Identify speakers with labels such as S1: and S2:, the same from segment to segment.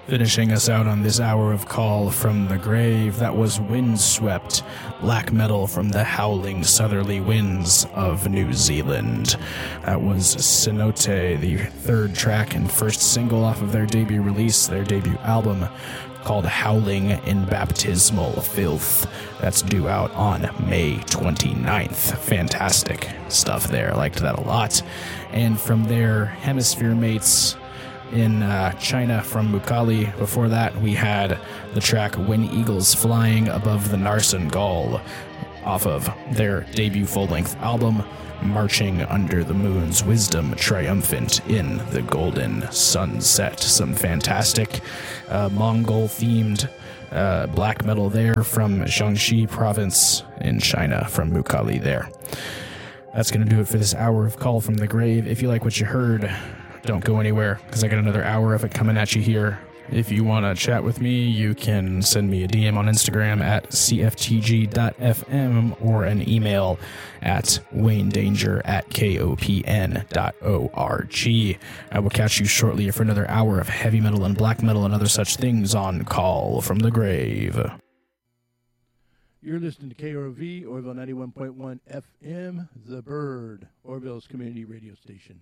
S1: Finishing us out on this hour of Call from the Grave, that was Windswept, black metal from the howling southerly winds of New Zealand. That was Cenote, the third track and first single off of their debut release, their debut album, called Howling in Baptismal Filth. That's due out on May 29th. Fantastic stuff there. I liked that a lot. And from their Hemisphere mates in China from Mukali, before that we had the track When Eagles Flying Above the Narsen Gall off of their debut full-length album, Marching Under the Moon's Wisdom, Triumphant in the Golden Sunset. Some fantastic Mongol-themed black metal there from Jiangxi province in China, from Mukali there. That's going to do it for this hour of Call from the Grave. If you like what you heard, don't go anywhere, because I got another hour of it coming at you here. If you want to chat with me, you can send me a DM on Instagram at cftg.fm or an email at waynedanger@kopn.org. I will catch you shortly for another hour of heavy metal and black metal and other such things on Call from the Grave.
S2: You're listening to KROV, Orville 91.1 FM, The Bird, Orville's community radio station.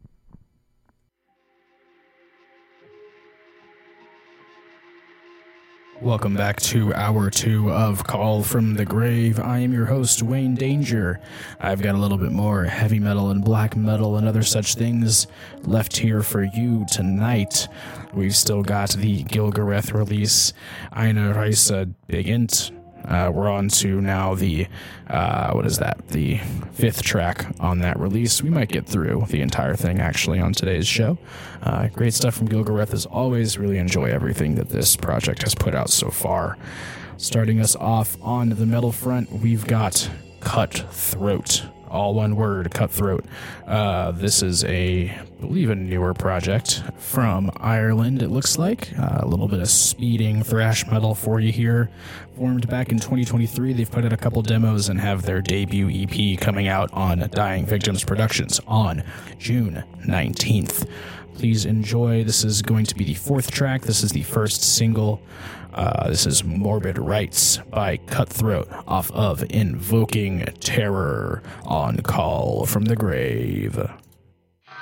S1: Welcome back to Hour 2 of Call from the Grave. I am your host, Wayne Danger. I've got a little bit more heavy metal and black metal and other such things left here for you tonight. We've still got the Gilgareth release, Eine Reise beginnt. We're on to now the, the fifth track on that release. We might get through the entire thing, actually, on today's show. Great stuff from Gilgareth as always. Really enjoy everything that this project has put out so far. Starting us off on the metal front, we've got Cutthroat. All one word, Cutthroat. This is I believe a newer project from Ireland, it looks like. A little bit of speeding thrash metal for you here. Formed back in 2023, they've put out a couple demos and have their debut EP coming out on Dying Victims Productions on June 19th. Please enjoy. This is going to be the fourth track. This is the first single. This is Morbid Rites by Cutthroat off of Invoking Terror on Call from the Grave.